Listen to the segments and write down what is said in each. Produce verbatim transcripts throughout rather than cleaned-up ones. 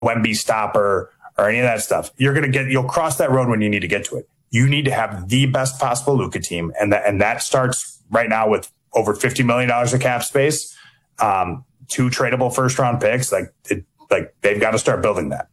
Wemby stopper or any of that stuff. You're going to get, you'll cross that road when you need to get to it. You need to have the best possible Luka team. And that, and that starts right now with over fifty million dollars of cap space, um, two tradable first round picks. Like, it, like they've got to start building that.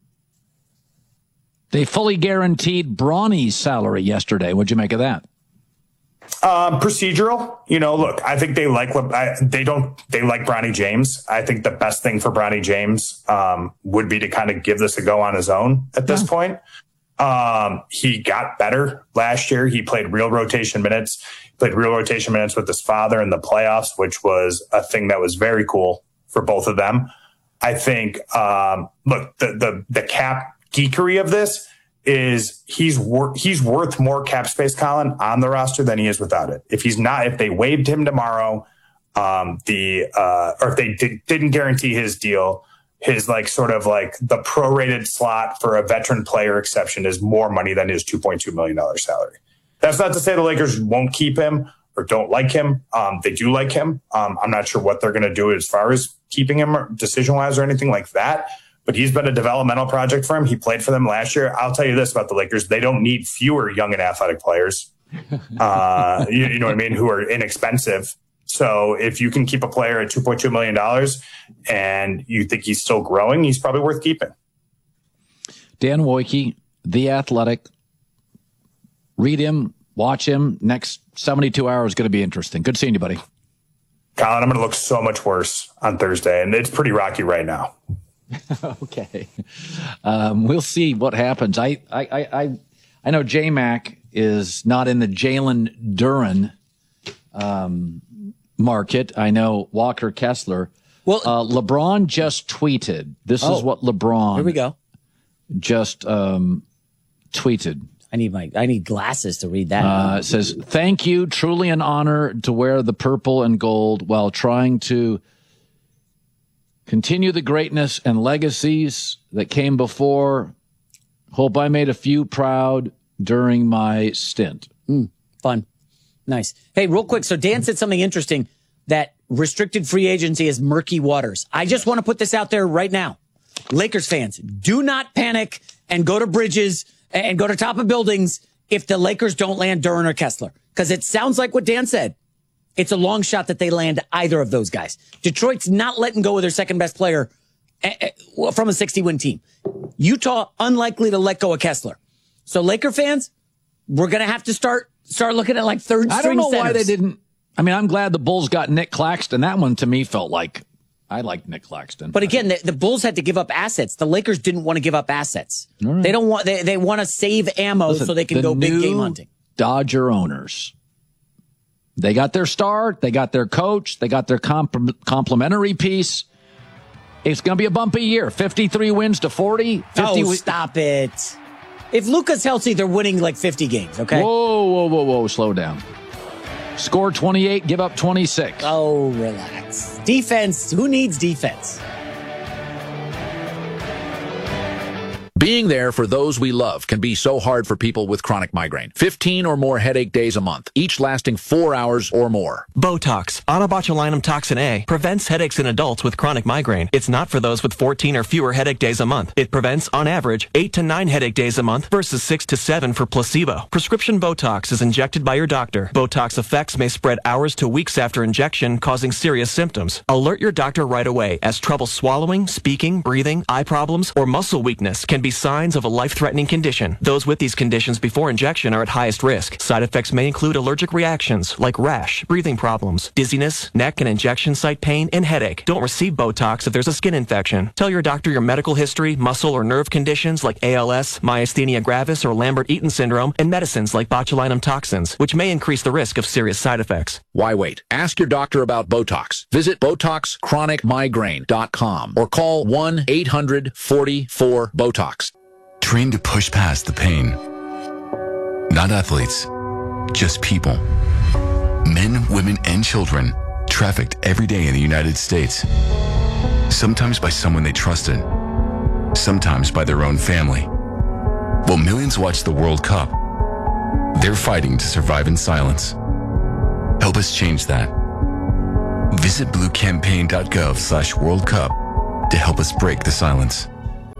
They fully guaranteed Bronny's salary yesterday. What'd you make of that? Um, procedural, you know, look, I think they like what I, they don't, they like Bronny James. I think the best thing for Bronny James, um, would be to kind of give this a go on his own at this yeah. point. Um, he got better last year. He played real rotation minutes, played real rotation minutes with his father in the playoffs, which was a thing that was very cool for both of them. I think, um, look, the, the, the cap geekery of this is he's worth he's worth more cap space, Colin, on the roster than he is without it. If he's not, if they waived him tomorrow, um, the uh, or if they did, didn't guarantee his deal, his like sort of like the prorated slot for a veteran player exception is more money than his two point two million dollars salary. That's not to say the Lakers won't keep him or don't like him. Um, they do like him. Um, I'm not sure what they're going to do as far as keeping him decision wise or anything like that. But he's been a developmental project for him. He played for them last year. I'll tell you this about the Lakers. They don't need fewer young and athletic players. Uh, you, you know what I mean? Who are inexpensive. So if you can keep a player at two point two million dollars and you think he's still growing, he's probably worth keeping. Dan Wojcicki, The Athletic. Read him, watch him. Next seventy-two hours is going to be interesting. Good seeing you, buddy. Colin, I'm going to look so much worse on Thursday, and it's pretty rocky right now. Okay. Um, we'll see what happens. I, I, I, I know J-Mac is not in the Jalen Duren um, market. I know Walker Kessler. Well, uh, LeBron just tweeted. This oh, is what LeBron. Here we go. Just um, tweeted. I need my I need glasses to read that. Uh, it says, "Thank you. Truly an honor to wear the purple and gold while trying to continue the greatness and legacies that came before. Hope I made a few proud during my stint." Mm, fun. Nice. Hey, real quick. So Dan said something interesting, that restricted free agency is murky waters. I just want to put this out there right now. Lakers fans, do not panic and go to bridges and go to top of buildings if the Lakers don't land Duren or Kessler. Because it sounds like what Dan said. It's a long shot that they land either of those guys. Detroit's not letting go of their second best player from a sixty-win team. Utah, unlikely to let go of Kessler. So Laker fans, we're going to have to start start looking at like third string I don't know centers. why they didn't. I mean, I'm glad the Bulls got Nick Claxton. That one to me felt like I liked Nick Claxton. But again, the, the Bulls had to give up assets. The Lakers didn't want to give up assets. Right. They don't want. They, they want to save ammo Listen, so they can the go big game hunting. Dodger owners. They got their star, they got their coach, they got their comp- complimentary piece. It's going to be a bumpy year. fifty-three wins to forty. fifty Oh, w- stop it. If Luka's healthy, they're winning like fifty games, okay? Whoa, whoa, whoa, whoa, slow down. Score twenty-eight, give up twenty-six. Oh, relax. Defense, who needs defense? Being there for those we love can be so hard for people with chronic migraine. fifteen or more headache days a month, each lasting four hours or more. Botox, onabotulinum toxin A, prevents headaches in adults with chronic migraine. It's not for those with fourteen or fewer headache days a month. It prevents, on average, eight to nine headache days a month versus six to seven for placebo. Prescription Botox is injected by your doctor. Botox effects may spread hours to weeks after injection, causing serious symptoms. Alert your doctor right away, as trouble swallowing, speaking, breathing, eye problems, or muscle weakness can be signs of a life-threatening condition. Those with these conditions before injection are at highest risk. Side effects may include allergic reactions like rash, breathing problems, dizziness, neck and injection site pain, and headache. Don't receive Botox if there's a skin infection. Tell your doctor your medical history, muscle or nerve conditions like A L S, myasthenia gravis, or Lambert-Eaton syndrome, and medicines like botulinum toxins, which may increase the risk of serious side effects. Why wait? Ask your doctor about Botox. Visit Botox Chronic Migraine dot com or call one eight hundred forty-four BOTOX. Trained to push past the pain. Not athletes, just people. Men, women, and children trafficked every day in the United States. Sometimes by someone they trusted, sometimes by their own family. While millions watch the World Cup, they're fighting to survive in silence. Help us change that. Visit blue campaign dot gov slash World Cup to help us break the silence.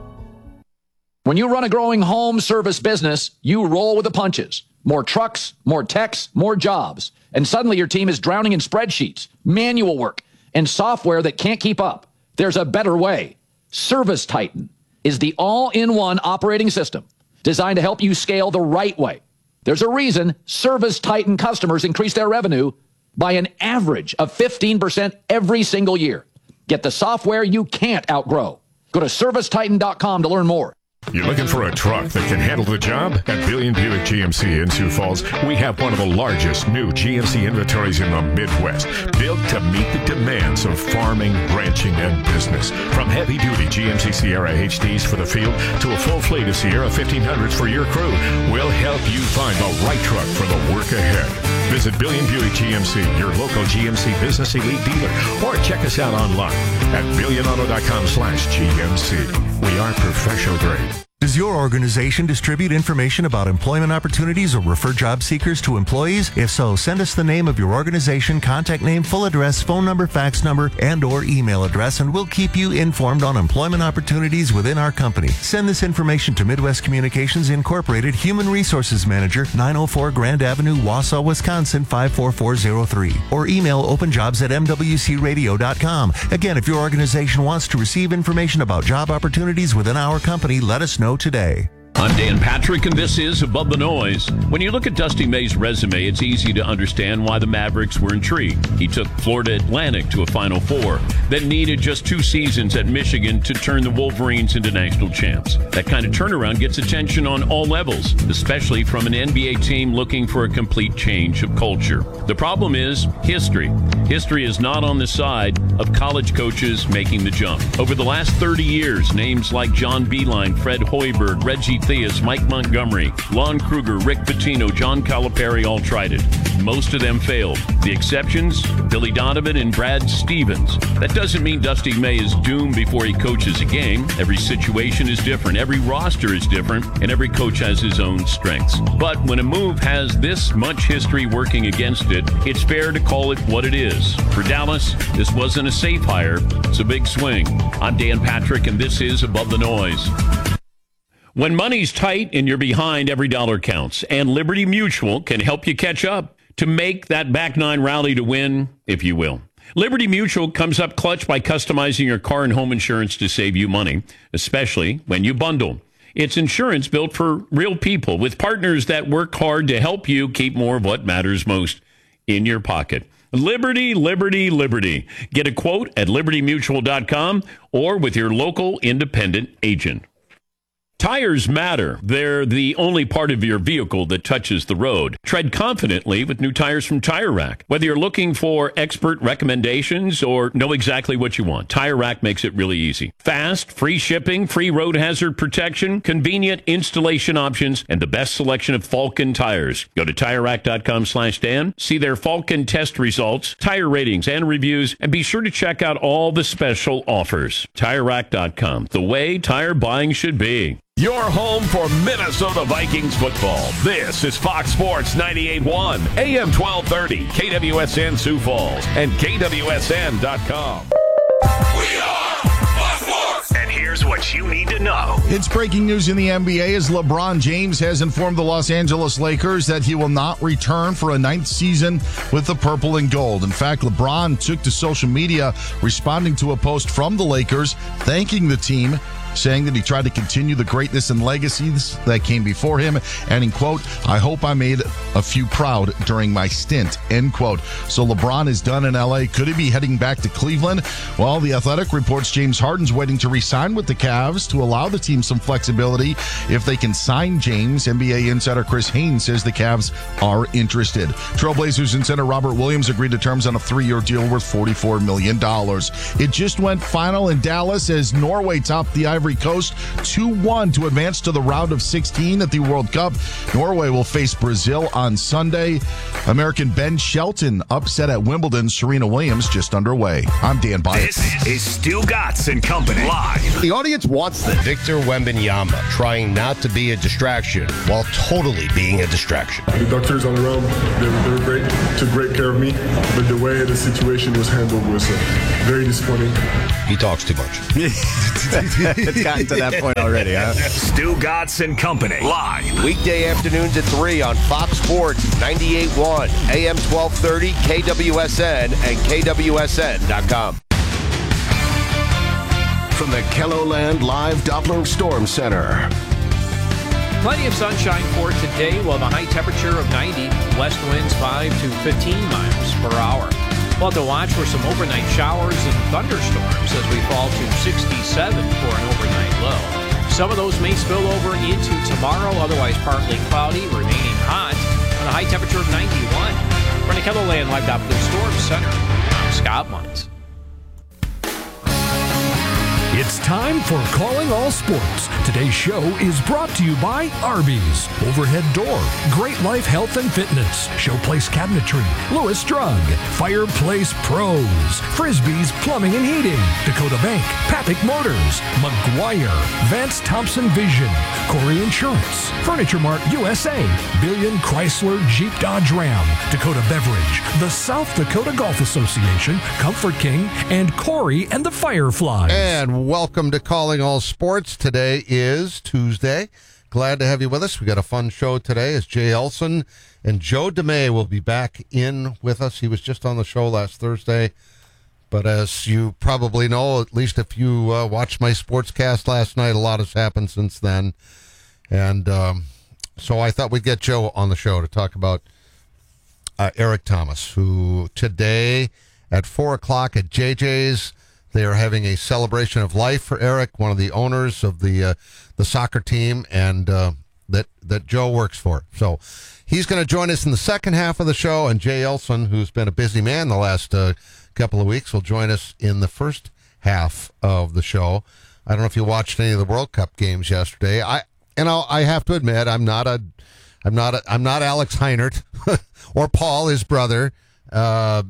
When you run a growing home service business, you roll with the punches. More trucks, more techs, more jobs. And suddenly your team is drowning in spreadsheets, manual work, and software that can't keep up. There's a better way. Service Titan is the all-in-one operating system designed to help you scale the right way. There's a reason Service Titan customers increase their revenue by an average of fifteen percent every single year. Get the software you can't outgrow. Go to service titan dot com to learn more. You're looking for a truck that can handle the job? At Billion Buick G M C in Sioux Falls, we have one of the largest new G M C inventories in the Midwest, built to meet the demands of farming, ranching, and business. From heavy-duty G M C Sierra H Ds for the field to a full fleet of Sierra fifteen hundreds for your crew, we'll help you find the right truck for the work ahead. Visit Billion Buick G M C, your local G M C Business Elite dealer, or check us out online at billion auto dot com slash G M C. We are professional grade. Does your organization distribute information about employment opportunities or refer job seekers to employees? If so, send us the name of your organization, contact name, full address, phone number, fax number, and or email address, and we'll keep you informed on employment opportunities within our company. Send this information to Midwest Communications Incorporated, Human Resources Manager, nine oh four Grand Avenue, Wausau, Wisconsin, five four four zero three, or email openjobs at m w c radio dot com. Again, if your organization wants to receive information about job opportunities within our company, let us know today. I'm Dan Patrick, and this is Above the Noise. When you look at Dusty May's resume, it's easy to understand why the Mavericks were intrigued. He took Florida Atlantic to a Final Four, then needed just two seasons at Michigan to turn the Wolverines into national champs. That kind of turnaround gets attention on all levels, especially from an N B A team looking for a complete change of culture. The problem is history. History is not on the side of college coaches making the jump. Over the last thirty years, names like John Beilein, Fred Hoiberg, Reggie Theus, Mike Montgomery, Lon Kruger, Rick Pitino, John Calipari all tried it. Most of them failed. The exceptions, Billy Donovan and Brad Stevens. That doesn't mean Dusty May is doomed before he coaches a game. Every situation is different, every roster is different, and every coach has his own strengths. But when a move has this much history working against it, it's fair to call it what it is. For Dallas, this wasn't a safe hire, it's a big swing. I'm Dan Patrick, and this is Above the Noise. When money's tight and you're behind, every dollar counts. And Liberty Mutual can help you catch up to make that back nine rally to win, if you will. Liberty Mutual comes up clutch by customizing your car and home insurance to save you money, especially when you bundle. It's insurance built for real people with partners that work hard to help you keep more of what matters most in your pocket. Liberty, Liberty, Liberty. Get a quote at liberty mutual dot com or with your local independent agent. Tires matter. They're the only part of your vehicle that touches the road. Tread confidently with new tires from Tire Rack. Whether you're looking for expert recommendations or know exactly what you want, Tire Rack makes it really easy. Fast, free shipping, free road hazard protection, convenient installation options, and the best selection of Falken tires. Go to tire rack dot com slash Dan, see their Falken test results, tire ratings, and reviews, and be sure to check out all the special offers. tire rack dot com, the way tire buying should be. Your home for Minnesota Vikings football. This is Fox Sports ninety-eight point one, A M twelve thirty, K W S N Sioux Falls, and K W S N dot com. We are Fox Sports! And here's what you need to know. It's breaking news in the N B A as LeBron James has informed the Los Angeles Lakers that he will not return for a ninth season with the purple and gold. In fact, LeBron took to social media responding to a post from the Lakers thanking the team, saying that he tried to continue the greatness and legacies that came before him, and in quote, I hope I made a few proud during my stint, end quote. So LeBron is done in L A. Could he be heading back to Cleveland? Well, The Athletic reports James Harden's waiting to re-sign with the Cavs to allow the team some flexibility if they can sign James. N B A insider Chris Haynes says the Cavs are interested. Trailblazers insider Robert Williams agreed to terms on a three-year deal worth forty-four million dollars. It just went final in Dallas as Norway topped the Ivory Coast two one to advance to the round of sixteen at the World Cup. Norway will face Brazil on Sunday. American Ben Shelton upset at Wimbledon. Serena Williams just underway. I'm Dan Bias. This is Stu Gatz and Company live. The audience wants the Victor Wembanyama trying not to be a distraction while totally being a distraction. The doctors on the round, they were, they were great, took great care of me, but the way the situation was handled was uh, very disappointing. He talks too much. it's gotten to that point already, huh? Stu Gatz and Company, live. Weekday afternoons at three on Fox Sports, ninety-eight point one, A M twelve thirty, K W S N, and K W S N dot com. From the KELOLAND Live Doppler Storm Center. Plenty of sunshine for today. We'll have a high temperature of ninety. West winds five to fifteen miles per hour. We'll have to watch for some overnight showers and thunderstorms as we fall to sixty-seven for an overnight low. Some of those may spill over into tomorrow, otherwise partly cloudy, remaining hot, and a high temperature of ninety-one. From the KELOLAND Live Doppler Storm Center, I'm Scott Munz. It's time for Calling All Sports. Today's show is brought to you by Arby's, Overhead Door, Great Life Health and Fitness, Showplace Cabinetry, Lewis Drug, Fireplace Pros, Frisbee's Plumbing and Heating, Dakota Bank, Papik Motors, McGuire, Vance Thompson Vision, Corey Insurance, Furniture Mart U S A, Billion Chrysler Jeep Dodge Ram, Dakota Beverage, the South Dakota Golf Association, Comfort King, and Corey and the Fireflies. And welcome to Calling All Sports. Today is Tuesday. Glad to have you with us. We got a fun show today as Jay Elson and Joe DeMay will be back in with us. He was just on the show last Thursday, but as you probably know, at least if you uh, watched my sportscast last night, a lot has happened since then. And um, so I thought we'd get Joe on the show to talk about uh, Eric Thomas, who today at four o'clock at J J's, they are having a celebration of life for Eric, one of the owners of the uh, the soccer team, and uh, that that Joe works for. So he's going to join us in the second half of the show, and Jay Elson, who's been a busy man the last uh, couple of weeks, will join us in the first half of the show. I don't know if you watched any of the World Cup games yesterday. I and I'll, I have to admit, I'm not a, I'm not a, I'm not Alex Heinert or Paul, his brother. Uh,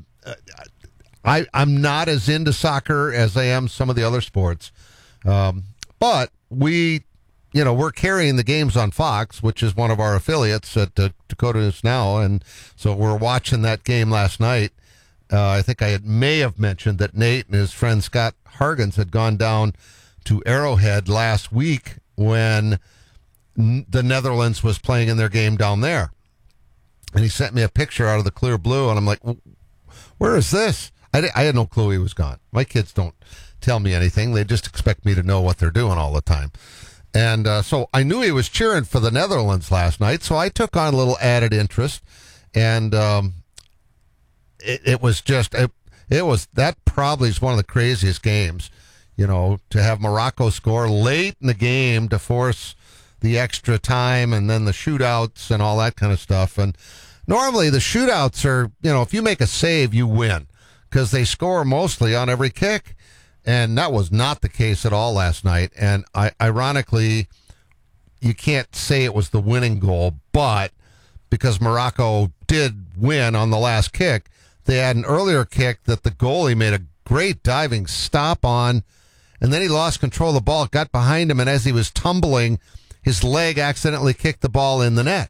I, I'm not as into soccer as I am some of the other sports. Um, but we, you know, we're carrying the games on Fox, which is one of our affiliates at uh, Dakota News Now. And so we're watching that game last night. Uh, I think I had, may have mentioned that Nate and his friend Scott Hargens had gone down to Arrowhead last week when n- the Netherlands was playing in their game down there. And he sent me a picture out of the clear blue, and I'm like, where is this? I, I had no clue he was gone. My kids don't tell me anything. They just expect me to know what they're doing all the time. And uh, so I knew he was cheering for the Netherlands last night, so I took on a little added interest. And um, it, it was just, it, it was, that probably is one of the craziest games, you know, to have Morocco score late in the game to force the extra time and then the shootouts and all that kind of stuff. And normally the shootouts are, you know, if you make a save, you win, because they score mostly on every kick. And that was not the case at all last night. And I, ironically, you can't say it was the winning goal, but because Morocco did win on the last kick, they had an earlier kick that the goalie made a great diving stop on, and then he lost control of the ball, got behind him, and as he was tumbling, his leg accidentally kicked the ball in the net.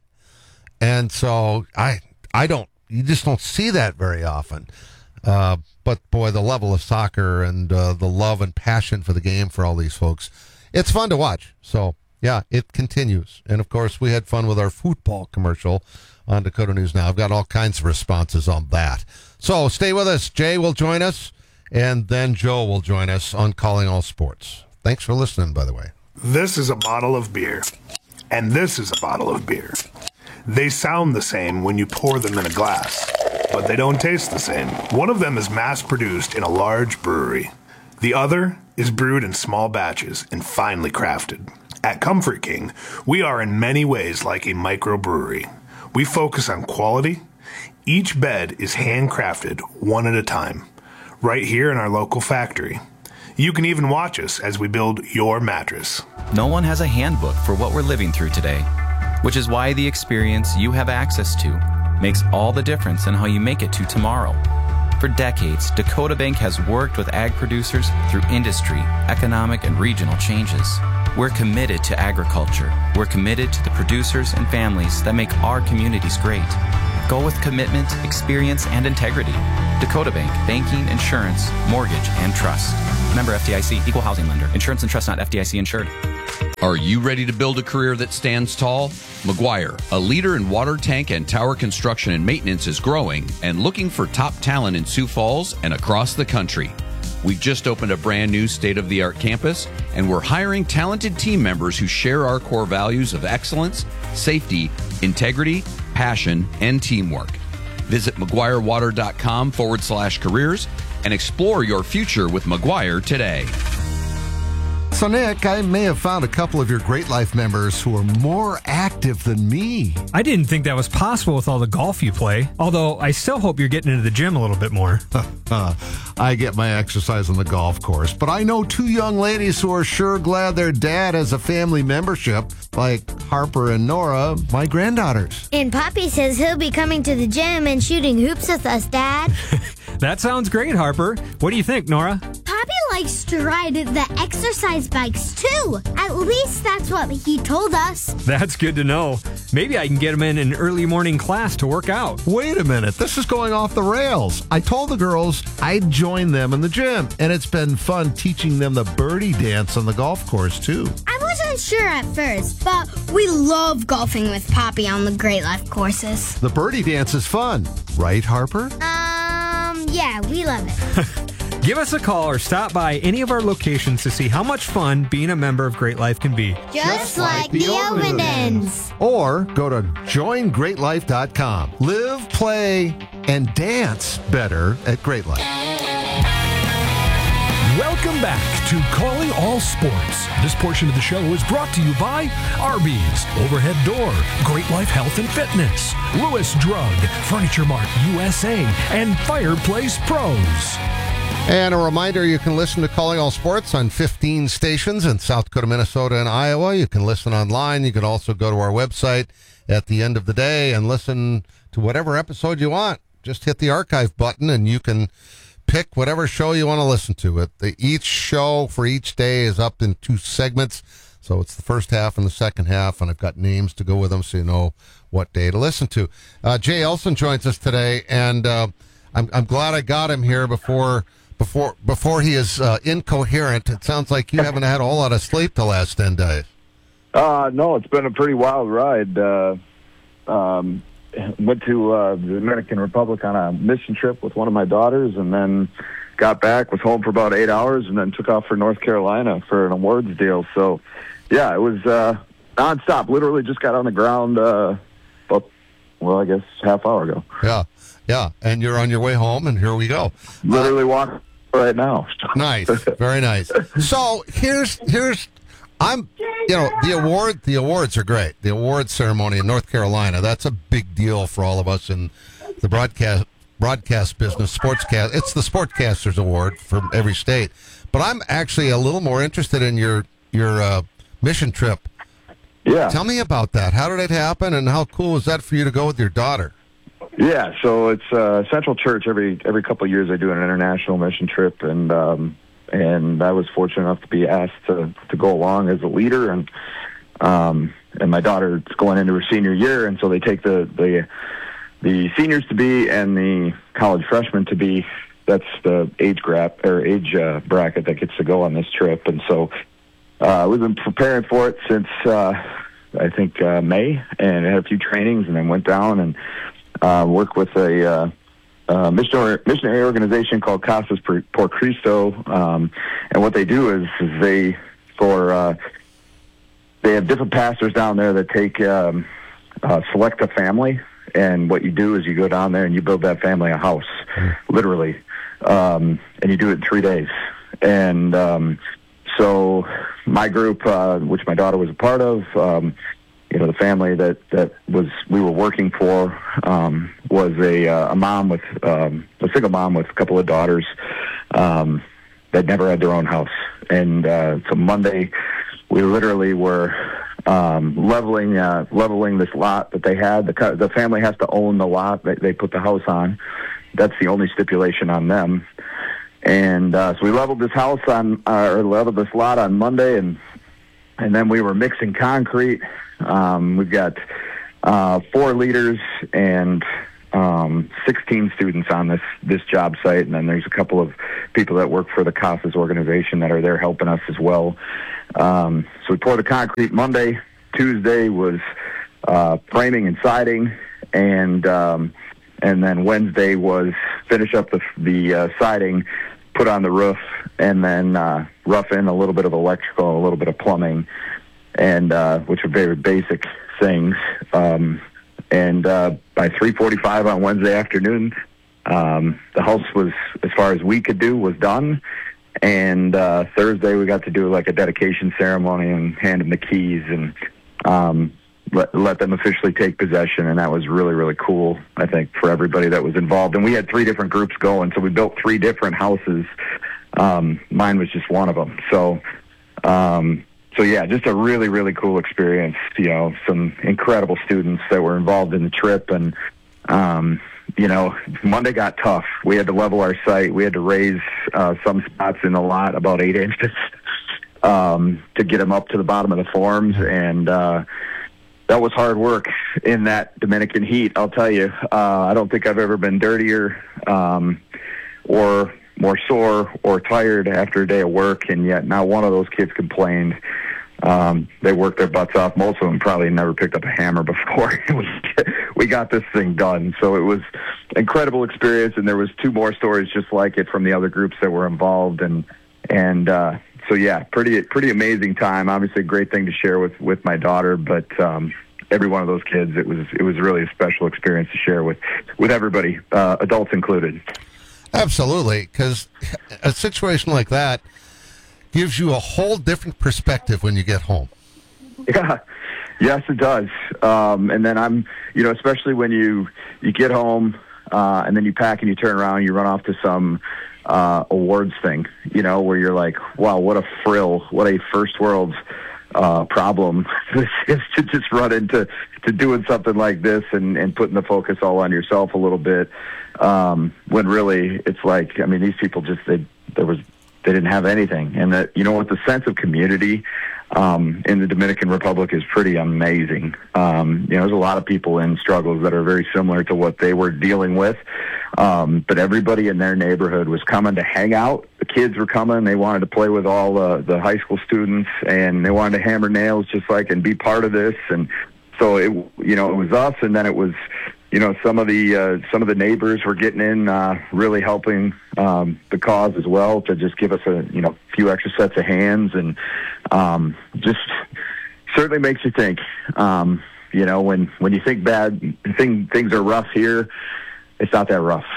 And so I, I don't, you just don't see that very often. Uh, but boy, the level of soccer and uh, the love and passion for the game for all these folks, it's fun to watch. So yeah, it continues. And of course, we had fun with our football commercial on Dakota News Now. I've got all kinds of responses on that. So stay with us. Jay will join us, and then Joe will join us on Calling All Sports. Thanks for listening, by the way. This is a bottle of beer, and this is a bottle of beer. They sound the same when you pour them in a glass, but they don't taste the same. One of them is mass-produced in a large brewery. The other is brewed in small batches and finely crafted. At Comfort King, we are in many ways like a microbrewery. We focus on quality. Each bed is handcrafted one at a time, right here in our local factory. You can even watch us as we build your mattress. No one has a handbook for what we're living through today, which is why the experience you have access to makes all the difference in how you make it to tomorrow. For decades, Dakota Bank has worked with ag producers through industry, economic, and regional changes. We're committed to agriculture. We're committed to the producers and families that make our communities great. Go with commitment, experience, and integrity. Dakota Bank, banking, insurance, mortgage, and trust. Member F D I C, equal housing lender. Insurance and trust not F D I C insured. Are you ready to build a career that stands tall? McGuire, a leader in water tank and tower construction and maintenance, is growing and looking for top talent in Sioux Falls and across the country. We've just opened a brand new state-of-the-art campus, and we're hiring talented team members who share our core values of excellence, safety, integrity, passion, and teamwork. Visit McGuireWater.com forward slash careers and explore your future with McGuire today. So, Nick, I may have found a couple of your Great Life members who are more active than me. I didn't think that was possible with all the golf you play, although I still hope you're getting into the gym a little bit more. I get my exercise on the golf course, but I know two young ladies who are sure glad their dad has a family membership, like Harper and Nora, my granddaughters. And Poppy says he'll be coming to the gym and shooting hoops with us, Dad. That sounds great, Harper. What do you think, Nora? Poppy likes to ride the exercise bikes, too. At least that's what he told us. That's good to know. Maybe I can get him in an early morning class to work out. Wait a minute. This is going off the rails. I told the girls I'd join them in the gym, and it's been fun teaching them the birdie dance on the golf course, too. I wasn't sure at first, but we love golfing with Poppy on the Great Life courses. The birdie dance is fun. Right, Harper? Um, yeah, we love it. Give us a call or stop by any of our locations to see how much fun being a member of Great Life can be. Just, Just like, like the Ovendens. Or go to join great life dot com. Live, play, and dance better at Great Life. Welcome back to Calling All Sports. This portion of the show is brought to you by Arby's, Overhead Door, Great Life Health and Fitness, Lewis Drug, Furniture Mart U S A, and Fireplace Pros. And a reminder, you can listen to Calling All Sports on fifteen stations in South Dakota, Minnesota, and Iowa. You can listen online. You can also go to our website at the end of the day and listen to whatever episode you want. Just hit the archive button and you can pick whatever show you want to listen to. It the, each show for each day is up in two segments. So it's the first half and the second half, and I've got names to go with them so you know what day to listen to. Uh, Jay Elson joins us today, and uh, I'm, I'm glad I got him here before... Before before he is uh, incoherent. It sounds like you haven't had a whole lot of sleep the last ten days. Uh, no, it's been a pretty wild ride. Uh, um, went to uh, the Dominican Republic on a mission trip with one of my daughters, and then got back, was home for about eight hours, and then took off for North Carolina for an awards deal. So, yeah, it was uh, nonstop. Literally just got on the ground, uh, about, well, I guess half hour ago. Yeah. Yeah, and you're on your way home, and here we go. Literally uh, walking right now. Nice, very nice. So here's here's I'm you know the award the awards are great. The awards ceremony in North Carolina, that's a big deal for all of us in the broadcast broadcast business, sportscast. It's the Sportscasters Award from every state. But I'm actually a little more interested in your your uh, mission trip. Yeah, tell me about that. How did it happen, and how cool was that for you to go with your daughter? Yeah, so it's uh, Central Church. Every every couple of years, I do an international mission trip, and um, and I was fortunate enough to be asked to, to go along as a leader, and um, and my daughter's going into her senior year, and so they take the the the seniors to be and the college freshmen to be. That's the age grap or age uh, bracket that gets to go on this trip, and so uh, we've been preparing for it since uh, I think uh, May, and I had a few trainings, and then went down and. Uh, work with a uh, uh, missionary, missionary organization called Casas por Cristo, um, and what they do is, is they for uh, they have different pastors down there that take um, uh, select a family, and what you do is you go down there and you build that family a house, literally, um, and you do it in three days. And um, so my group, uh, which my daughter was a part of. Um, You know, the family that, that was we were working for um, was a, uh, a mom with um, a single mom with a couple of daughters um, that never had their own house. And uh, so Monday, we literally were um, leveling uh, leveling this lot that they had. The the family has to own the lot that they put the house on. That's the only stipulation on them. And uh, so we leveled this house on uh, or leveled this lot on Monday, and and then we were mixing concrete. Um, we've got uh, four leaders and um, sixteen students on this this job site, and then there's a couple of people that work for the CASAS organization that are there helping us as well. Um, so we poured the concrete Monday. Tuesday was uh, framing and siding, and um, and then Wednesday was finish up the the uh, siding, put on the roof, and then uh, rough in a little bit of electrical, a little bit of plumbing, and uh, which are very basic things. Um, and uh, by three forty-five on Wednesday afternoon, um, the house was, as far as we could do, was done. And uh, Thursday we got to do like a dedication ceremony and hand them the keys and um, let, let them officially take possession. And that was really, really cool, I think, for everybody that was involved. And we had three different groups going, so we built three different houses. Um, mine was just one of them. So, um, so yeah, just a really, really cool experience. You know, some incredible students that were involved in the trip. And, um, you know, Monday got tough. We had to level our site. We had to raise uh, some spots in the lot about eight inches um, to get them up to the bottom of the forms. And uh, that was hard work in that Dominican heat, I'll tell you. Uh, I don't think I've ever been dirtier um, or more sore or tired after a day of work, and yet not one of those kids complained. Um, they worked their butts off. Most of them probably never picked up a hammer before. we, we got this thing done. So it was incredible experience, and there was two more stories just like it from the other groups that were involved. And, and, uh, so yeah, pretty, pretty amazing time. Obviously a great thing to share with, with my daughter, but, um, every one of those kids, it was, it was really a special experience to share with, with everybody, uh, adults included. Absolutely. Because a situation like that gives you a whole different perspective when you get home. Yeah, yes, it does. Um, and then I'm, you know, especially when you, you get home uh, and then you pack and you turn around, you run off to some uh, awards thing, you know, where you're like, wow, what a frill, what a first world uh, problem this is to just run into to doing something like this and, and putting the focus all on yourself a little bit. Um, when really it's like, I mean, these people just, they, there was, they didn't have anything. And that, you know what, the sense of community um, in the Dominican Republic is pretty amazing. Um, you know, there's a lot of people in struggles that are very similar to what they were dealing with. Um, but everybody in their neighborhood was coming to hang out. The kids were coming. They wanted to play with all uh, the high school students, and they wanted to hammer nails just like and be part of this. And so it, you know, it was us, and then it was, you know, some of the uh, some of the neighbors were getting in, uh, really helping um, the cause as well, to just give us a you know few extra sets of hands, and um, just certainly makes you think. Um, you know, when when you think bad thing, things are rough here, it's not that rough.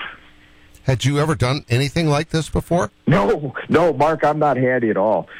Had you ever done anything like this before? No, no, Mark, I'm not handy at all.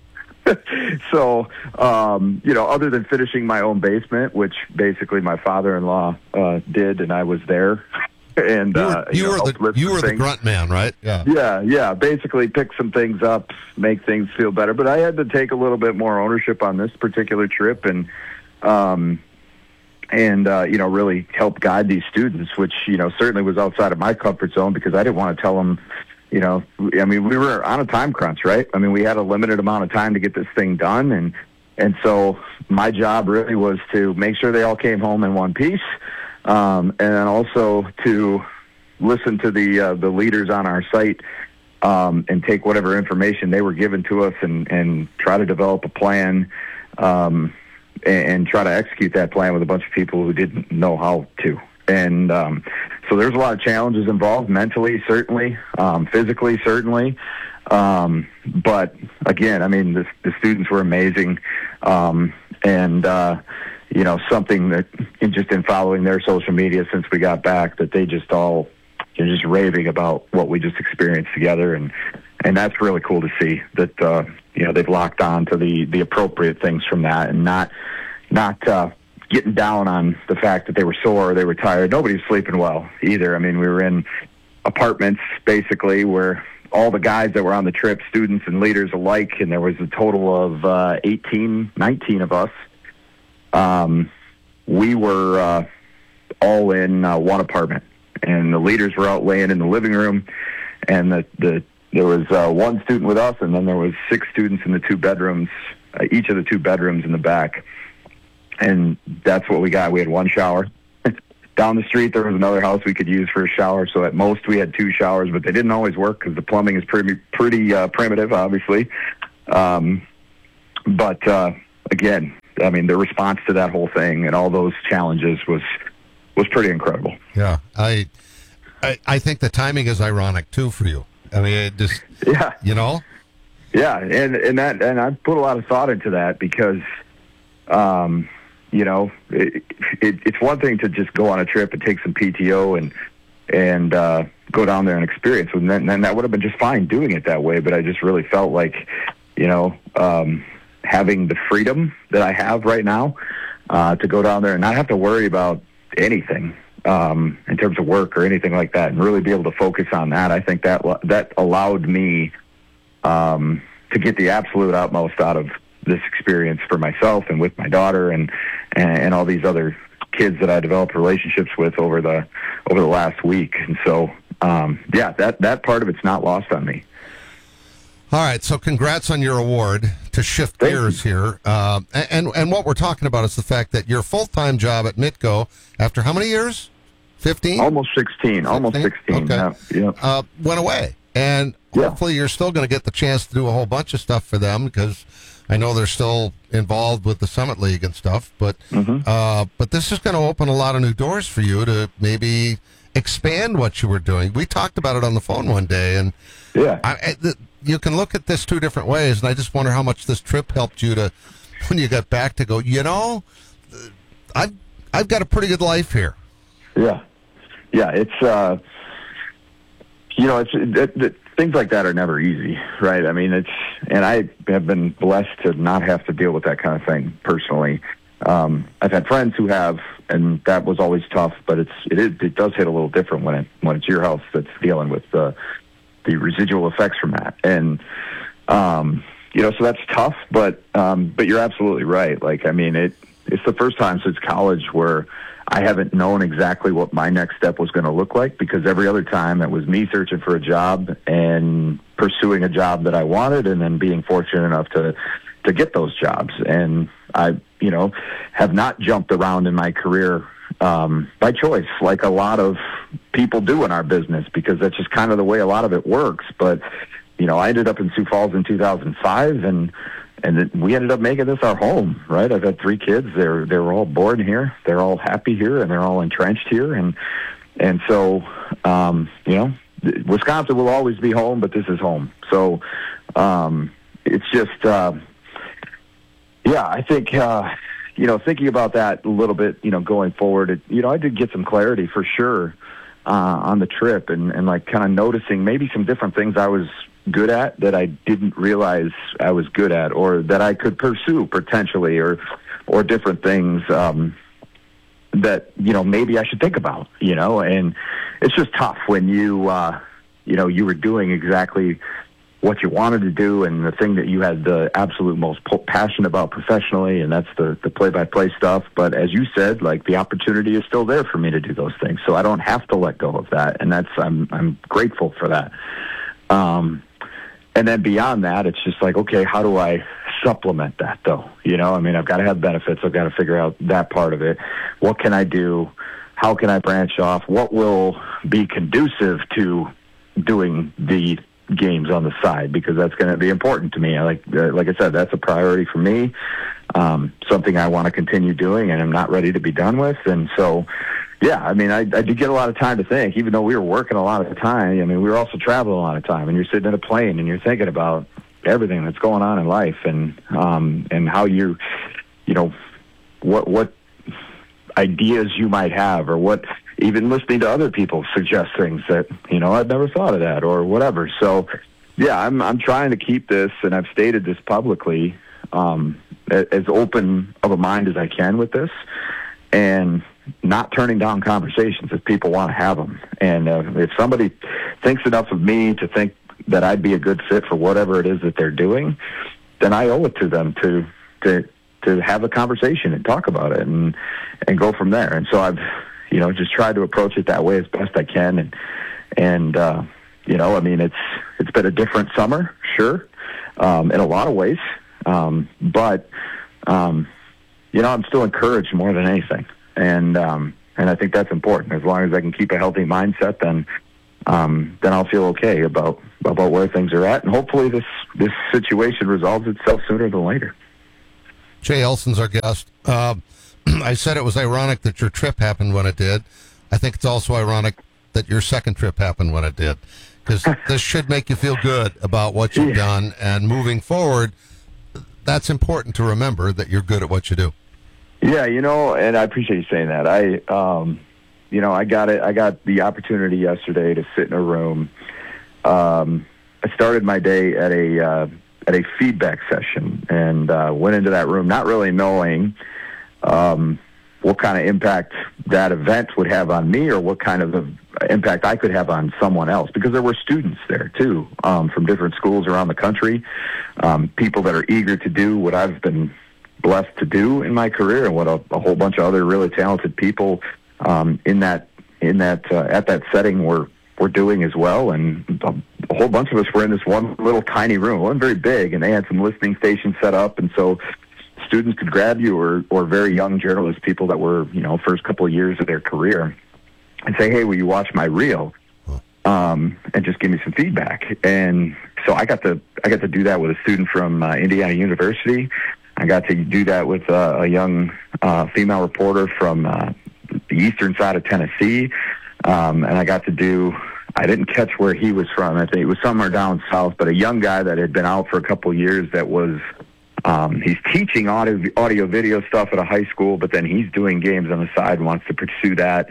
So, um, you know, other than finishing my own basement, which basically my father-in-law uh, did, and I was there, and you were, uh, you, you know, were the you were the grunt man, right? Yeah, yeah, yeah. Basically, pick some things up, make things feel better. But I had to take a little bit more ownership on this particular trip, and um, and uh, you know, really help guide these students, which you know certainly was outside of my comfort zone because I didn't want to tell them. You know, I mean, we were on a time crunch, right? I mean, we had a limited amount of time to get this thing done. And, and so my job really was to make sure they all came home in one piece. Um, and then also to listen to the, uh, the leaders on our site, um, and take whatever information they were given to us and, and try to develop a plan, um, and, and try to execute that plan with a bunch of people who didn't know how to. And um, so there's a lot of challenges involved, mentally, certainly, um, physically, certainly. Um, but again, I mean, the, the students were amazing. Um, and, uh, you know, something that in just in following their social media since we got back, that they just all, they're just raving about what we just experienced together. And, and that's really cool to see that, uh, you know, they've locked on to the, the appropriate things from that and not, not, uh, getting down on the fact that they were sore, they were tired. Nobody's sleeping well either. I mean, we were in apartments basically where all the guys that were on the trip, students and leaders alike, and there was a total of uh, eighteen, nineteen of us. Um, we were uh, all in uh, one apartment, and the leaders were out laying in the living room, and the, the there was uh, one student with us, and then there was six students in the two bedrooms, uh, each of the two bedrooms in the back. And that's what we got. We had one shower. down the street, there was another house we could use for a shower. So at most we had two showers, but they didn't always work because the plumbing is pretty, pretty uh, primitive, obviously. Um, but uh, again, I mean, the response to that whole thing and all those challenges was was pretty incredible. Yeah, I, I, I think the timing is ironic too for you. I mean, it just, yeah, you know, yeah, and and that and I put a lot of thought into that because, um, you know, it, it, it's one thing to just go on a trip and take some P T O and and uh, go down there and experience, and then, and that would have been just fine doing it that way. But I just really felt like, you know, um, having the freedom that I have right now uh, to go down there and not have to worry about anything um, in terms of work or anything like that, and really be able to focus on that. I think that that allowed me um, to get the absolute utmost out of this experience for myself and with my daughter and, and and all these other kids that I developed relationships with over the over the last week. And so, um, yeah, that that part of it's not lost on me. All right, so congrats on your award. To shift Thank gears you. here, uh, and and what we're talking about is the fact that your full time job at Mitco, after how many years? Fifteen, almost sixteen, almost sixteen. Okay, yeah, yeah. Uh, went away, and yeah. hopefully you're still going to get the chance to do a whole bunch of stuff for them because I know they're still involved with the Summit League and stuff. But mm-hmm. uh, but this is going to open a lot of new doors for you to maybe expand what you were doing. We talked about it on the phone one day, and yeah. I, I, the, you can look at this two different ways, and I just wonder how much this trip helped you to, when you got back, to go, you know, I've I've got a pretty good life here. Yeah, yeah. It's uh, you know, it's it, it, things like that are never easy, right? I mean, it's and I have been blessed to not have to deal with that kind of thing personally. Um, I've had friends who have, and that was always tough. But it's it is, it does hit a little different when it when it's your health that's dealing with the the residual effects from that. And, um, you know, so that's tough, but, um, but you're absolutely right. Like, I mean, it, it's the first time since college where I haven't known exactly what my next step was going to look like, because every other time it was me searching for a job and pursuing a job that I wanted and then being fortunate enough to, to get those jobs. And I, you know, have not jumped around in my career Um, by choice, like a lot of people do in our business, because that's just kind of the way a lot of it works. But, you know, I ended up in Sioux Falls in two thousand five, and and it, we ended up making this our home, right? I've had three kids. They're they're all born here. They're all happy here, and they're all entrenched here. And and so, um, you know, Wisconsin will always be home, but this is home. So um, it's just, uh, yeah, I think... Uh, You know, thinking about that a little bit, you know, going forward, it, you know, I did get some clarity for sure uh, on the trip, and, and like kind of noticing maybe some different things I was good at that I didn't realize I was good at, or that I could pursue potentially, or or different things um, that, you know, maybe I should think about, you know. And it's just tough when you, uh, you know, you were doing exactly what you wanted to do and the thing that you had the absolute most passion about professionally, and that's the, the play-by-play stuff. But as you said, like, the opportunity is still there for me to do those things, so I don't have to let go of that, and that's I'm I'm grateful for that. Um, and then beyond that, it's just like, okay, how do I supplement that, though? You know, I mean, I've got to have benefits. I've got to figure out that part of it. What can I do? How can I branch off? What will be conducive to doing the games on the side, because that's going to be important to me. I like, uh, like I said, that's a priority for me. Um, something I want to continue doing, and I'm not ready to be done with. And so, yeah, I mean, I, I did get a lot of time to think, even though we were working a lot of the time. I mean, we were also traveling a lot of time, and you're sitting in a plane and you're thinking about everything that's going on in life, and um, and how you, you know, what what ideas you might have, or what, even listening to other people suggest things that, you know, I've never thought of that, or whatever. So, yeah, I'm I'm trying to keep this, and I've stated this publicly, um, as open of a mind as I can with this, and not turning down conversations if people want to have them. And uh, if somebody thinks enough of me to think that I'd be a good fit for whatever it is that they're doing, then I owe it to them to to to have a conversation and talk about it, and and go from there. And so I've, you know, just tried to approach it that way as best I can. And and uh, you know, I mean, it's it's been a different summer, sure, um, in a lot of ways, um, but um, you know, I'm still encouraged more than anything. And um, And I think that's important. As long as I can keep a healthy mindset, then um, then I'll feel okay about about where things are at. And hopefully this, this situation resolves itself sooner than later. Jay Elson's our guest. Uh, I said it was ironic that your trip happened when it did. I think it's also ironic that your second trip happened when it did, because this should make you feel good about what you've yeah. done. And moving forward, that's important to remember, that you're good at what you do. Yeah, you know, and I appreciate you saying that. I, um, you know, I got it. I got the opportunity yesterday to sit in a room. Um, I started my day at a uh, at a feedback session, and uh, went into that room not really knowing um, what kind of impact that event would have on me, or what kind of impact I could have on someone else, because there were students there too, um, from different schools around the country, um, people that are eager to do what I've been blessed to do in my career, and what a, a whole bunch of other really talented people um, in that in that uh, at that setting were were doing as well. And a, a whole bunch of us were in this one little tiny room. It wasn't very big, and they had some listening stations set up, and so students could grab you, or or very young journalists, people that were, you know, first couple of years of their career, and say, "Hey, will you watch my reel?" Um, and just give me some feedback. And so I got to I got to do that with a student from uh, Indiana University. I got to do that with uh, a young uh, female reporter from uh, the eastern side of Tennessee. Um, and I got to do, I didn't catch where he was from. I think it was somewhere down south, but a young guy that had been out for a couple of years that was, um, he's teaching audio, audio video stuff at a high school, but then he's doing games on the side and wants to pursue that.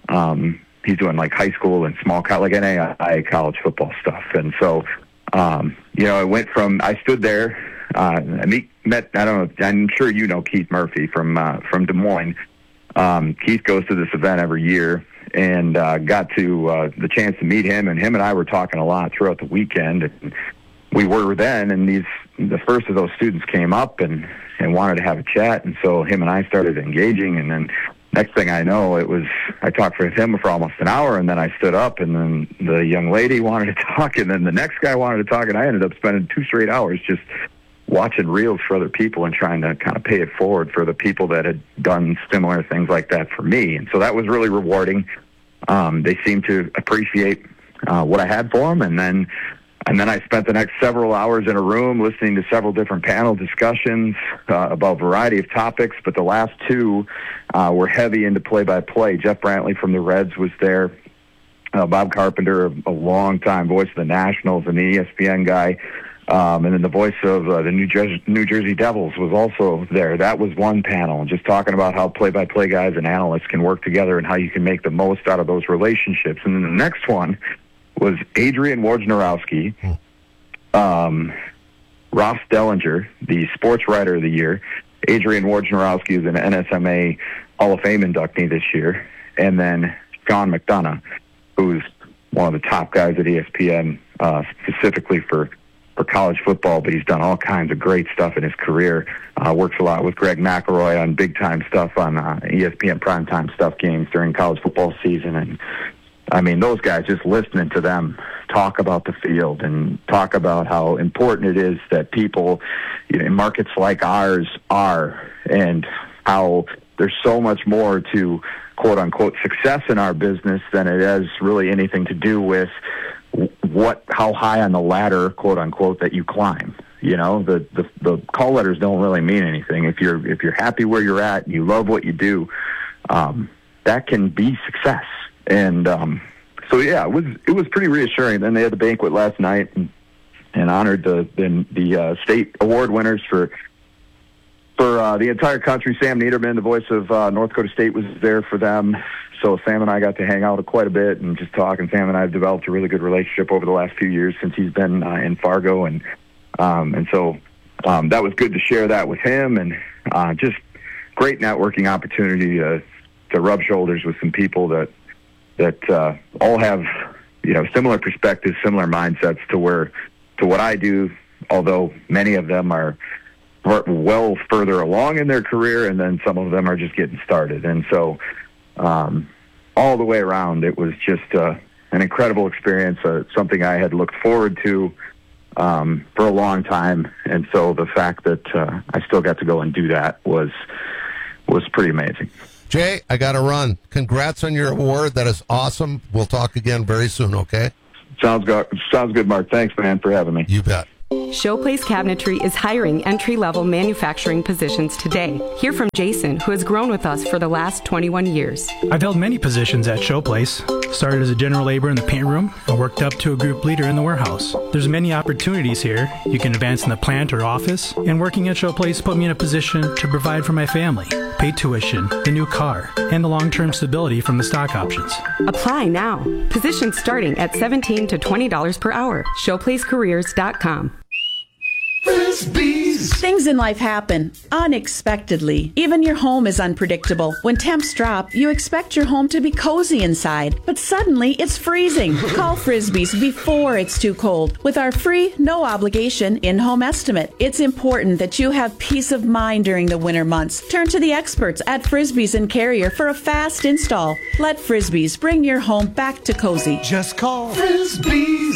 Um, he's doing like high school and small, like N A I A college football stuff. And so, um, you know, I went from, I stood there, uh, I meet, met, I don't know, I'm sure you know Keith Murphy from, uh, from Des Moines. Um, Keith goes to this event every year, and uh, got to uh, the chance to meet him, and him and I were talking a lot throughout the weekend. And we were then, and these the first of those students came up and, and wanted to have a chat, and so him and I started engaging, and then next thing I know, it was I talked with him for almost an hour, and then I stood up, and then the young lady wanted to talk, and then the next guy wanted to talk, and I ended up spending two straight hours just watching reels for other people and trying to kind of pay it forward for the people that had done similar things like that for me. And so that was really rewarding. Um, they seemed to appreciate uh, what I had for them. And then, and then I spent the next several hours in a room listening to several different panel discussions uh, about a variety of topics. But the last two uh, were heavy into play-by-play. Jeff Brantley from the Reds was there. Uh, Bob Carpenter, a, a long-time voice of the Nationals and the E S P N guy. Um, and then the voice of uh, the New Jersey, New Jersey Devils was also there. That was one panel, just talking about how play-by-play guys and analysts can work together and how you can make the most out of those relationships. And then the next one was Adrian Wojnarowski, um, Ross Dellinger, the sports writer of the year. Adrian Wojnarowski is an N S M A Hall of Fame inductee this year. And then Sean McDonough, who's one of the top guys at E S P N, uh, specifically for for college football, but he's done all kinds of great stuff in his career. Uh, works a lot with Greg McElroy on big-time stuff on uh, E S P N primetime stuff games during college football season. And, I mean, those guys, just listening to them talk about the field and talk about how important it is that people, you know, in markets like ours are, and how there's so much more to quote-unquote success in our business than it has really anything to do with what, how high on the ladder, quote unquote, that you climb. You know, the, the, the call letters don't really mean anything. If you're, if you're happy where you're at and you love what you do, um, that can be success. And, um, so yeah, it was, it was pretty reassuring. Then they had the banquet last night and, and honored the, the, the uh, state award winners for, for, uh, the entire country. Sam Niederman, the voice of, uh, North Dakota State, was there for them. So Sam and I got to hang out quite a bit and just talk, and Sam and I have developed a really good relationship over the last few years since he's been uh, in Fargo. And um, and so um, that was good to share that with him, and uh, just great networking opportunity to, to rub shoulders with some people that that uh, all have, you know, similar perspectives, similar mindsets to where to what I do, although many of them are well further along in their career, and then some of them are just getting started. And so Um, all the way around, it was just uh, an incredible experience, uh, something I had looked forward to um, for a long time. And so the fact that uh, I still got to go and do that was was pretty amazing. Jay, I got to run. Congrats on your award. That is awesome. We'll talk again very soon, okay? Sounds good. Sounds good, Mark. Thanks, man, for having me. You bet. Showplace Cabinetry is hiring entry-level manufacturing positions today. Hear from Jason, who has grown with us for the last twenty-one years. I've held many positions at Showplace. Started as a general laborer in the paint room and worked up to a group leader in the warehouse. There's many opportunities here. You can advance in the plant or office, and working at Showplace put me in a position to provide for my family, pay tuition, the new car, and the long-term stability from the stock options. Apply now. Positions starting at seventeen to twenty dollars per hour. showplace careers dot com. Frisbees. Things in life happen unexpectedly. Even your home is unpredictable. When temps drop, you expect your home to be cozy inside, but suddenly it's freezing. Call Frisbees before it's too cold with our free, no obligation in-home estimate. It's important that you have peace of mind during the winter months. Turn to the experts at Frisbees and Carrier for a fast install. Let Frisbees bring your home back to cozy. Just call Frisbees.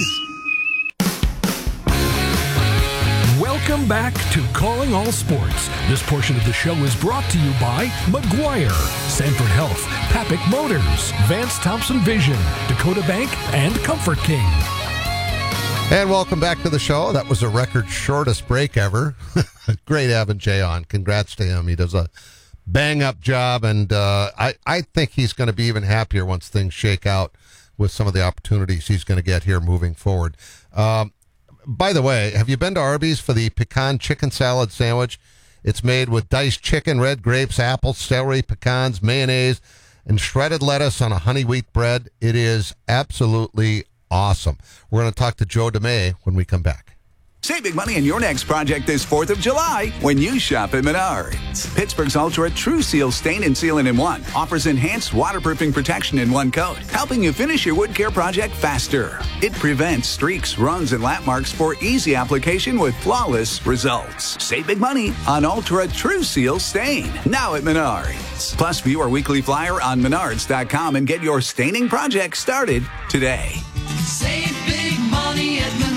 Welcome back to Calling All Sports. This portion of the show is brought to you by McGuire, Sanford Health, Papik Motors, Vance Thompson Vision, Dakota Bank, and Comfort King. And welcome back to the show. That was a record shortest break ever. Great having Jay on. Congrats to him. He does a bang-up job, and uh, I, I think he's going to be even happier once things shake out with some of the opportunities he's going to get here moving forward. Um, By the way, have you been to Arby's for the pecan chicken salad sandwich? It's made with diced chicken, red grapes, apples, celery, pecans, mayonnaise, and shredded lettuce on a honey wheat bread. It is absolutely awesome. We're going to talk to Joe DeMay when we come back. Save big money on your next project this fourth of July when you shop at Menards. Pittsburgh's Ultra True Seal Stain and Sealant in One offers enhanced waterproofing protection in one coat, helping you finish your wood care project faster. It prevents streaks, runs, and lap marks for easy application with flawless results. Save big money on Ultra True Seal Stain, now at Menards. Plus, view our weekly flyer on menards dot com and get your staining project started today. Save big money at Menards.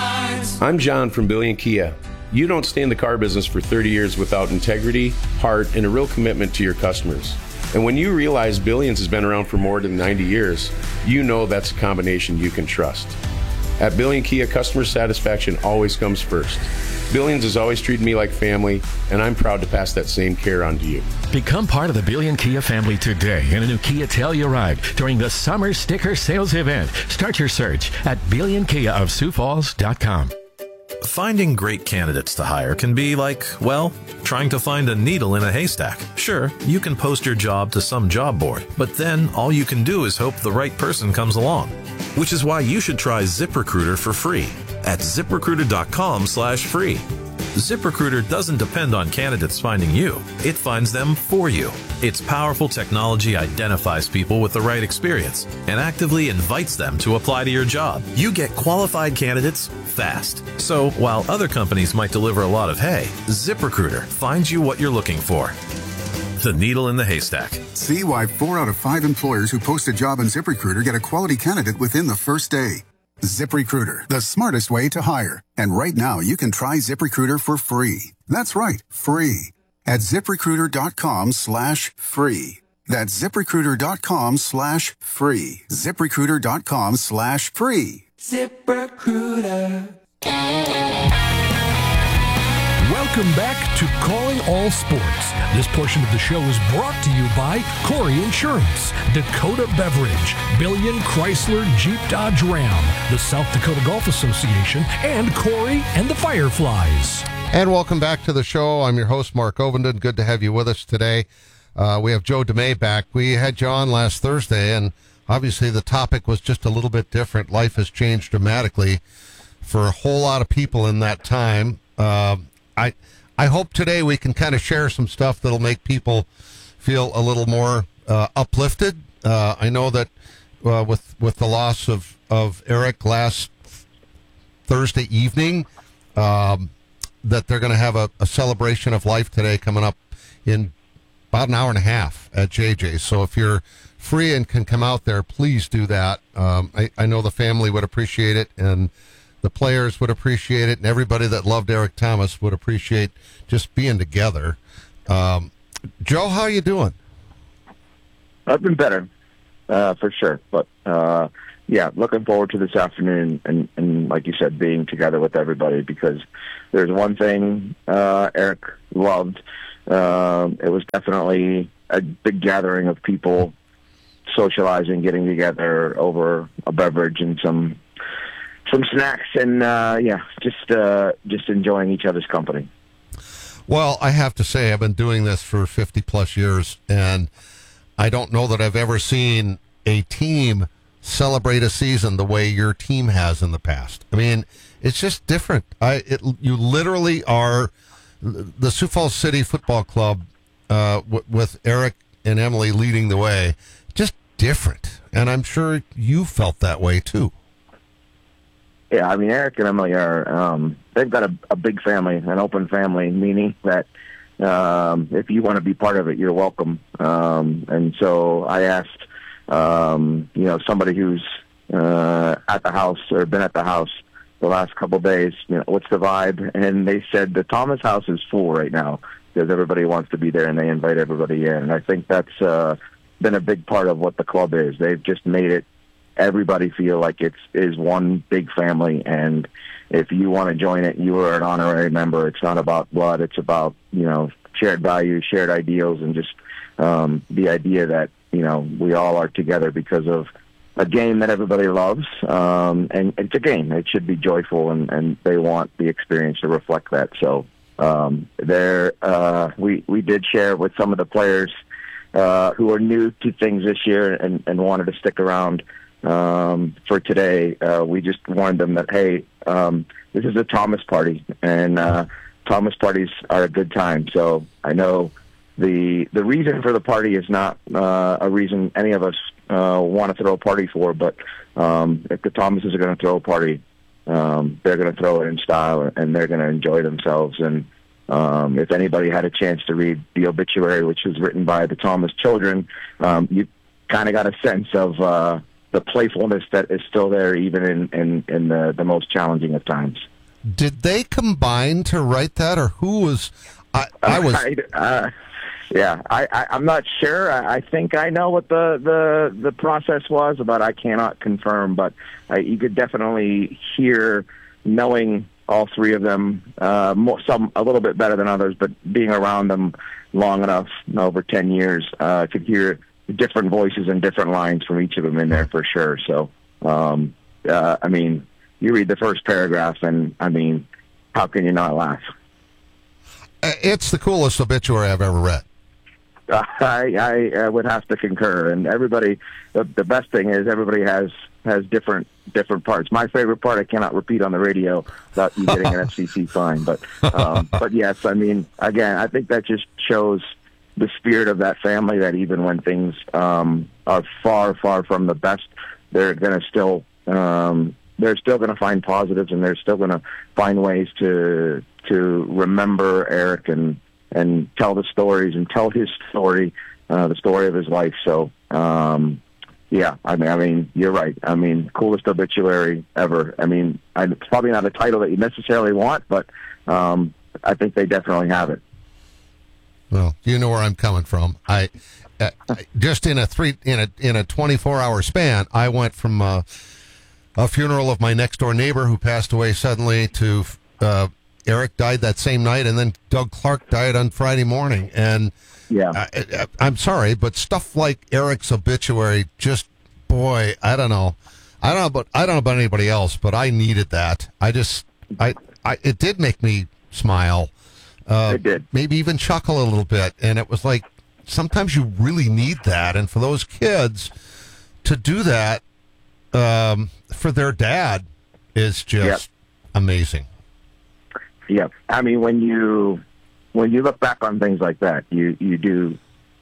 I'm John from Billion Kia. You don't stay in the car business for thirty years without integrity, heart, and a real commitment to your customers. And when you realize Billions has been around for more than ninety years, you know that's a combination you can trust. At Billion Kia, customer satisfaction always comes first. Billions has always treated me like family, and I'm proud to pass that same care on to you. Become part of the Billion Kia family today in a new Kia Telluride during the Summer Sticker Sales Event. Start your search at billion kia of sioux falls dot com. Finding great candidates to hire can be like, well, trying to find a needle in a haystack. Sure, you can post your job to some job board, but then all you can do is hope the right person comes along. Which is why you should try ZipRecruiter for free at zip recruiter dot com slash free. ZipRecruiter doesn't depend on candidates finding you. It finds them for you. Its powerful technology identifies people with the right experience and actively invites them to apply to your job. You get qualified candidates fast. So while other companies might deliver a lot of hay, ZipRecruiter finds you what you're looking for. The needle in the haystack. See why four out of five employers who post a job on ZipRecruiter get a quality candidate within the first day. ZipRecruiter, the smartest way to hire. And right now, you can try ZipRecruiter for free. That's right, free. At zip recruiter dot com slash free. That's zip recruiter dot com slash free. zip recruiter dot com slash free. ZipRecruiter. Welcome back to Calling All Sports. This portion of the show is brought to you by Corey Insurance, Dakota Beverage, Billion Chrysler Jeep Dodge Ram, the South Dakota Golf Association, and Corey and the Fireflies. And welcome back to the show. I'm your host, Mark Ovenden. Good to have you with us today. Uh, we have Joe DeMay back. We had John last Thursday, and obviously the topic was just a little bit different. Life has changed dramatically for a whole lot of people in that time. Uh, I I hope today we can kind of share some stuff that'll make people feel a little more uh, uplifted. Uh, I know that uh, with with the loss of, of Eric last Thursday evening, um, that they're going to have a, a celebration of life today coming up in about an hour and a half at J J's. So if you're free and can come out there, please do that. Um, I, I know the family would appreciate it, and the players would appreciate it, and everybody that loved Eric Thomas would appreciate just being together. Um, Joe, how you doing? I've been better, uh, for sure. But, uh, yeah, looking forward to this afternoon and, and, like you said, being together with everybody, because there's one thing uh, Eric loved. Uh, it was definitely a big gathering of people socializing, getting together over a beverage and some some snacks, and, uh, yeah, just uh, just enjoying each other's company. Well, I have to say, I've been doing this for fifty-plus years, and I don't know that I've ever seen a team celebrate a season the way your team has in the past. I mean, it's just different. I it, you literally are the Sioux Falls City Football Club uh, w- with Eric and Emily leading the way. Just different, and I'm sure you felt that way too. Yeah, I mean, Eric and Emily are, um, they've got a, a big family, an open family, meaning that um, if you want to be part of it, you're welcome. Um, and so I asked, um, you know, somebody who's uh, at the house or been at the house the last couple of days, you know, what's the vibe? And they said the Thomas house is full right now because everybody wants to be there and they invite everybody in. And I think that's uh, been a big part of what the club is. They've just made it, everybody feel like it's is one big family, and if you want to join it, you are an honorary member. It's not about blood. It's about, you know, shared values, shared ideals, and just um, the idea that, you know, we all are together because of a game that everybody loves. Um, and it's a game. It should be joyful, and, and they want the experience to reflect that. So um, there, uh, we, we did share with some of the players uh, who are new to things this year and, and wanted to stick around um for today. Uh we just warned them that, hey, um this is a Thomas party, and uh Thomas parties are a good time. So I know the the reason for the party is not uh a reason any of us uh want to throw a party for, but um if the Thomases are going to throw a party, um they're going to throw it in style, and they're going to enjoy themselves. And um if anybody had a chance to read the obituary, which was written by the Thomas children, um you kind of got a sense of uh the playfulness that is still there, even in, in, in the, the most challenging of times. Did they combine to write that, or who was? I, I was. I, uh, yeah, I, I, I'm not sure. I, I think I know what the, the, the process was, but I cannot confirm. But I, you could definitely hear, knowing all three of them, uh, more, some a little bit better than others, but being around them long enough, over ten years, uh, could hear different voices and different lines from each of them in there for sure. So, um, uh, I mean, you read the first paragraph, and I mean, how can you not laugh? It's the coolest obituary I've ever read. Uh, I, I, I would have to concur. And everybody, the, the best thing is everybody has has different different parts. My favorite part I cannot repeat on the radio without you getting an F C C fine. But um, but yes, I mean, again, I think that just shows the spirit of that family, that even when things um, are far, far from the best, they're going to still, um, they're still going to find positives, and they're still going to find ways to to remember Eric and and tell the stories and tell his story, uh, the story of his life. So, um, yeah, I mean, I mean, you're right. I mean, coolest obituary ever. I mean, I, it's probably not a title that you necessarily want, but um, I think they definitely have it. Well, you know where I'm coming from. I uh, just in a three in a in a twenty-four hour span, I went from uh, a funeral of my next door neighbor who passed away suddenly to uh, Eric died that same night, and then Doug Clark died on Friday morning. And yeah, I, I, I'm sorry, but stuff like Eric's obituary, just boy, I don't know, I don't know, but I don't know about anybody else, but I needed that. I just, I, I it did make me smile. Uh, it did. Maybe even chuckle a little bit. And it was like, sometimes you really need that. And for those kids to do that um, for their dad is just yep. amazing. Yeah. I mean, when you when you look back on things like that, you, you do,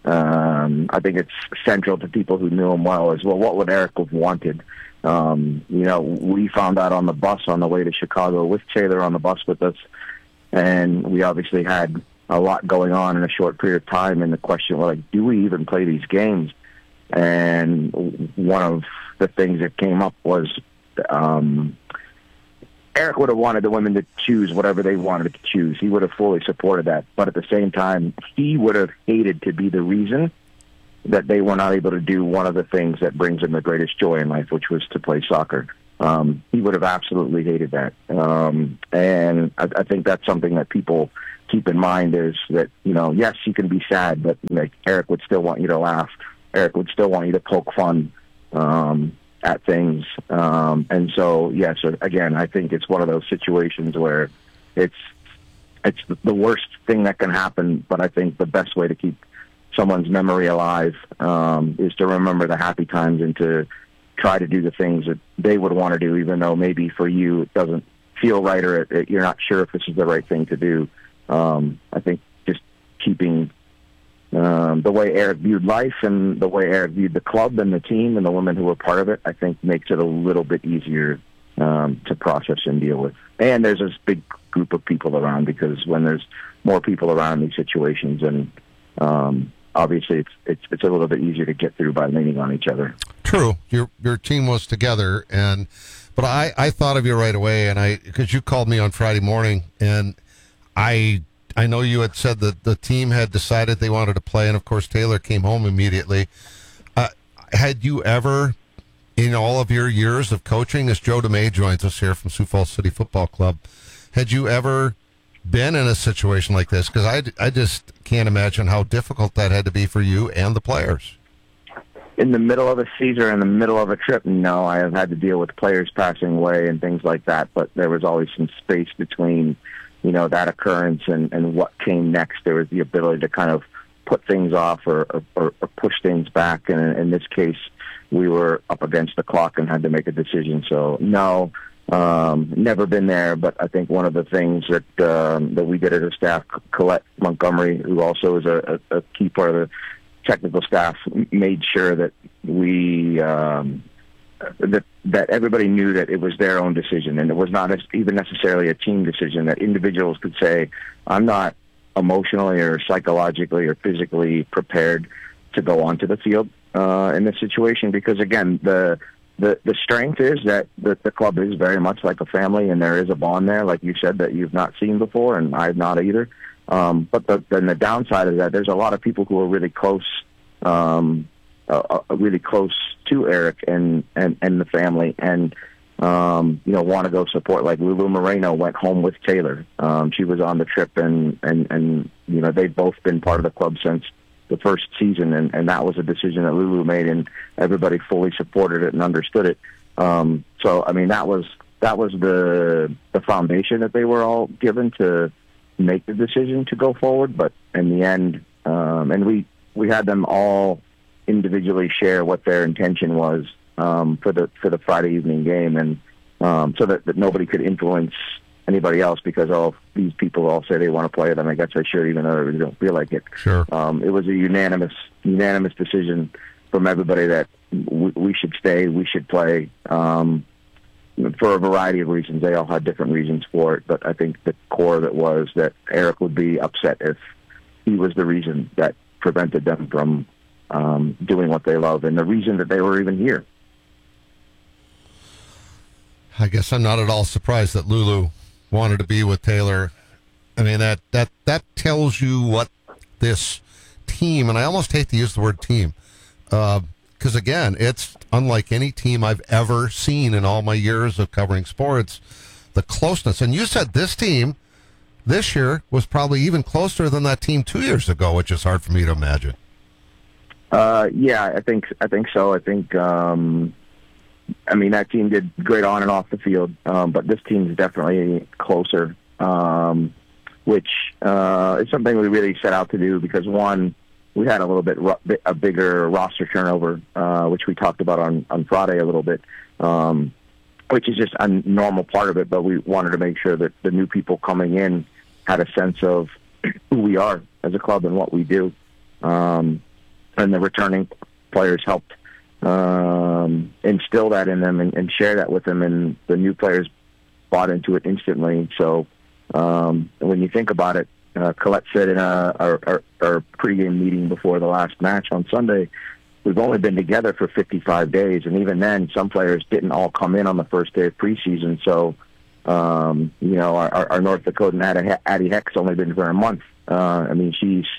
um, I think it's central to people who knew him well as well. What would Eric have wanted? Um, you know, we found out on the bus on the way to Chicago with Taylor on the bus with us. And we obviously had a lot going on in a short period of time. And the question was, like, do we even play these games? And one of the things that came up was um, Eric would have wanted the women to choose whatever they wanted to choose. He would have fully supported that. But at the same time, he would have hated to be the reason that they were not able to do one of the things that brings them the greatest joy in life, which was to play soccer. Um, he would have absolutely hated that. Um, and I, I think that's something that people keep in mind is that, you know, yes, you can be sad, but like Eric would still want you to laugh. Eric would still want you to poke fun um, at things. Um, and so, yes, yeah, so again, I think it's one of those situations where it's it's the worst thing that can happen, but I think the best way to keep someone's memory alive um, is to remember the happy times and to try to do the things that they would want to do, even though maybe for you it doesn't feel right or it, it, you're not sure if this is the right thing to do. Um, I think just keeping um, the way Eric viewed life and the way Eric viewed the club and the team and the women who were part of it, I think makes it a little bit easier um, to process and deal with. And there's this big group of people around, because when there's more people around these situations, and um, obviously it's, it's it's a little bit easier to get through by leaning on each other. True. Your your team was together, and but I, I thought of you right away, and I because you called me on Friday morning, and I I know you had said that the team had decided they wanted to play, and of course Taylor came home immediately. Uh, had you ever, in all of your years of coaching, as Joe DeMay joins us here from Sioux Falls City Football Club, had you ever been in a situation like this? Because I, I just can't imagine how difficult that had to be for you and the players. In the middle of a season, in the middle of a trip, no, I have had to deal with players passing away and things like that, but there was always some space between, you know, that occurrence and, and what came next. There was the ability to kind of put things off or, or, or push things back, and in this case, we were up against the clock and had to make a decision. So, no, um, never been there, but I think one of the things that um, that we did as a staff, Colette Montgomery, who also is a, a, a key part of the technical staff, made sure that we um, that that everybody knew that it was their own decision, and it was not even necessarily a team decision. That individuals could say, "I'm not emotionally or psychologically or physically prepared to go onto the field uh, in this situation," because again, the the the strength is that the, the club is very much like a family, and there is a bond there, like you said, that you've not seen before, and I've not either. Um, but the, then the downside is that there's a lot of people who are really close, um, uh, uh, really close to Eric and, and, and the family, and um, you know, want to go support. Like Lulu Moreno went home with Taylor. Um, she was on the trip, and, and, and you know, they've both been part of the club since the first season, and, and that was a decision that Lulu made, and everybody fully supported it and understood it. Um, so, I mean, that was that was the the foundation that they were all given to make the decision to go forward. But in the end, um, and we, we had them all individually share what their intention was um, for the for the Friday evening game, and um, so that, that nobody could influence anybody else, because all these people all say they want to play it, and I guess I should, even though they don't feel like it. Sure. Um, it was a unanimous unanimous decision from everybody that we, we should stay, we should play, um, for a variety of reasons. They all had different reasons for it, but I think the core of it was that Eric would be upset if he was the reason that prevented them from um, doing what they love, and the reason that they were even here. I guess I'm not at all surprised that Lulu wanted to be with Taylor. I mean, that, that, that tells you what this team, and I almost hate to use the word team, because, uh, again, it's unlike any team I've ever seen in all my years of covering sports, the closeness. And you said this team this year was probably even closer than that team two years ago, which is hard for me to imagine. Uh, yeah, I think I think so. I think, um, I mean, that team did great on and off the field, um, but this team is definitely closer, um, which uh, is something we really set out to do, because, one, we had a little bit ro- a bigger roster turnover, uh, which we talked about on, on Friday a little bit, um, which is just a normal part of it, but we wanted to make sure that the new people coming in had a sense of who we are as a club and what we do. Um, and the returning players helped um, instill that in them and, and share that with them, and the new players bought into it instantly. So um, when you think about it, uh, Colette said in a, our, our, our pregame meeting before the last match on Sunday, we've only been together for fifty-five days, and even then, some players didn't all come in on the first day of preseason. So, um, you know, our, our North Dakotan Addie Heck's only been for a month. Uh, I mean, she's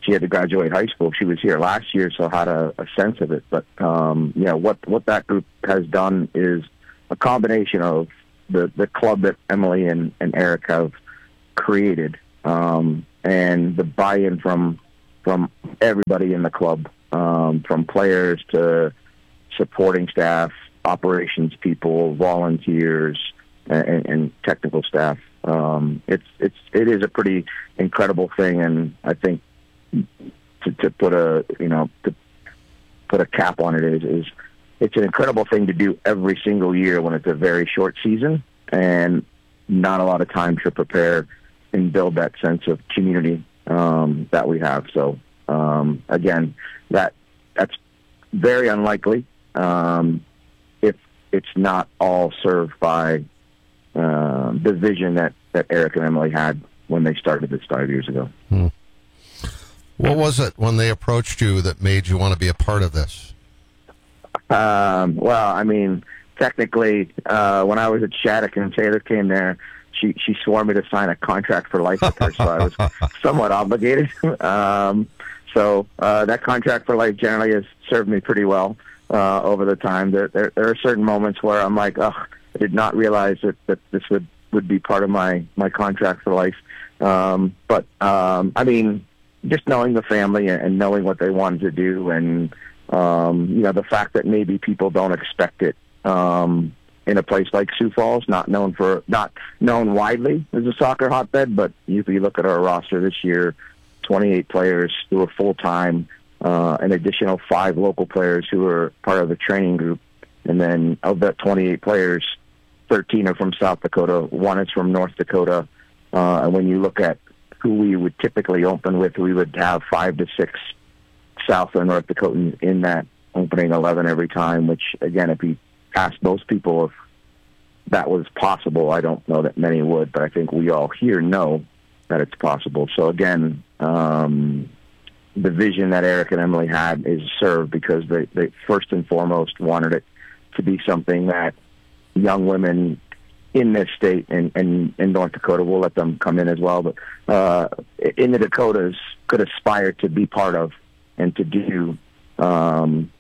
she had to graduate high school. She was here last year, so had a, a sense of it. But um, you know what what that group has done is a combination of the, the club that Emily and, and Eric have created, um, and the buy-in from from everybody in the club, um, from players to supporting staff, operations people, volunteers, and, and technical staff. Um, it's it's it is a pretty incredible thing, and I think to, to put a you know to put a cap on it is, is it's an incredible thing to do every single year when it's a very short season and not a lot of time to prepare and build that sense of community um, that we have. So um, again, that that's very unlikely um, if it's not all served by uh, the vision that, that Eric and Emily had when they started this five years ago. Hmm. What was it when they approached you that made you want to be a part of this? Um, well, I mean, technically, uh, when I was at Shattuck and Taylor came there, she she swore me to sign a contract for life with her, so I was somewhat obligated. Um, so uh, that contract for life generally has served me pretty well uh, over the time. There, there there are certain moments where I'm like, oh, I did not realize that, that this would, would be part of my, my contract for life. Um, but, um, I mean, just knowing the family and knowing what they wanted to do, and um, you know, the fact that maybe people don't expect it um, in a place like Sioux Falls, not known for not known widely as a soccer hotbed. But if you look at our roster this year, twenty-eight players who are full time, uh, an additional five local players who are part of the training group, and then of that twenty-eight players, thirteen are from South Dakota, one is from North Dakota, uh, and when you look at who we would typically open with, we would have five to six South or North Dakotans in that opening eleven every time, which, again, if you ask most people if that was possible, I don't know that many would, but I think we all here know that it's possible. So, again, um, the vision that Eric and Emily had is served because they, they first and foremost wanted it to be something that young women in this state and, and in North Dakota, we'll let them come in as well, but uh, in the Dakotas could aspire to be part of and to do. Um,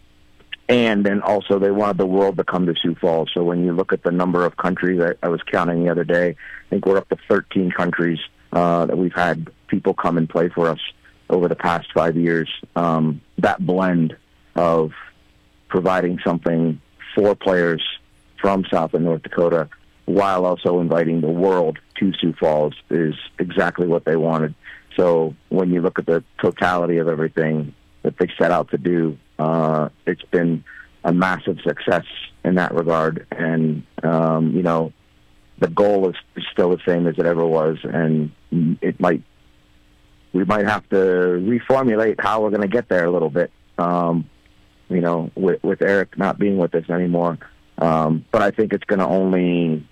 and then also they wanted the world to come to Sioux Falls. So when you look at the number of countries, I, I was counting the other day, I think we're up to thirteen countries uh, that we've had people come and play for us over the past five years. Um, that blend of providing something for players from South and North Dakota while also inviting the world to Sioux Falls is exactly what they wanted. So when you look at the totality of everything that they set out to do, uh, it's been a massive success in that regard. And, um, you know, the goal is still the same as it ever was. And it might, we might have to reformulate how we're going to get there a little bit, um, you know, with, with Eric not being with us anymore. Um, but I think it's going to only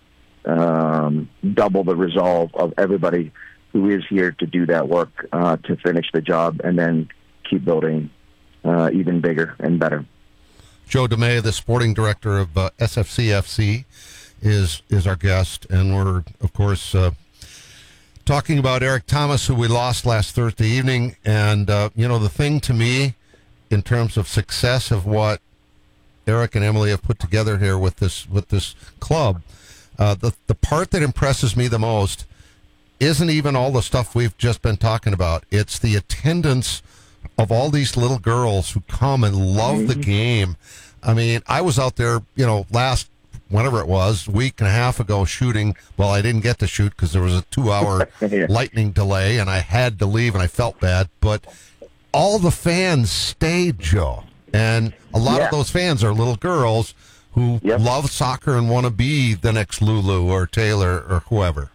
um, double the resolve of everybody who is here to do that work, uh, to finish the job and then keep building uh, even bigger and better. Joe DeMay, the sporting director of uh, S F C F C, is is our guest, and we're, of course, uh, talking about Eric Thomas, who we lost last Thursday evening. And, uh, you know, the thing to me in terms of success of what Eric and Emily have put together here with this with this club, uh, the the part that impresses me the most isn't even all the stuff we've just been talking about. It's the attendance of all these little girls who come and love mm-hmm. the game. I mean, I was out there, you know, last whenever it was, week and a half ago shooting. Well, I didn't get to shoot because there was a two-hour yeah. lightning delay, and I had to leave, and I felt bad. But all the fans stayed, Joe. And a lot yeah. of those fans are little girls who yep. love soccer and want to be the next Lulu or Taylor or whoever.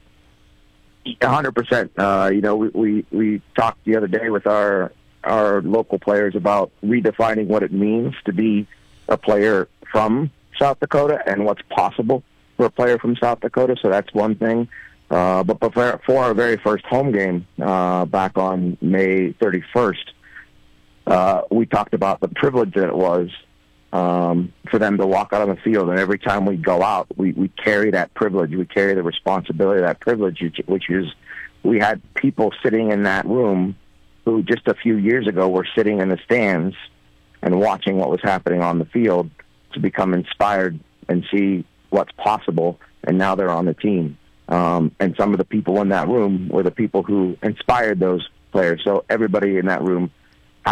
A hundred percent. Uh, you know, we, we, we talked the other day with our our local players about redefining what it means to be a player from South Dakota and what's possible for a player from South Dakota. So that's one thing. Uh, but before, for our very first home game uh, back on May thirty-first, uh, we talked about the privilege that it was um, for them to walk out on the field. And every time we go out, we, we carry that privilege. We carry the responsibility of that privilege, which, which is we had people sitting in that room who just a few years ago were sitting in the stands and watching what was happening on the field to become inspired and see what's possible, and now they're on the team. Um, and some of the people in that room were the people who inspired those players. So everybody in that room